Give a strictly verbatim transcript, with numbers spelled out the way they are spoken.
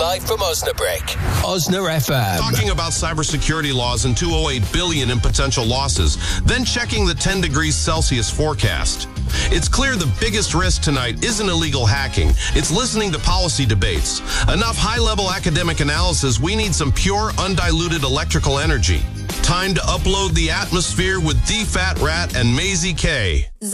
live from Osnabrick. Osna F M. Talking about cybersecurity laws and two hundred eight billion dollars in potential losses, then checking the ten degrees Celsius forecast. It's clear the biggest risk tonight isn't illegal hacking. It's listening to policy debates. Enough high-level academic analysis, we need some pure, undiluted electrical energy. Time to upload the atmosphere with D Fat Rat and Maisie K.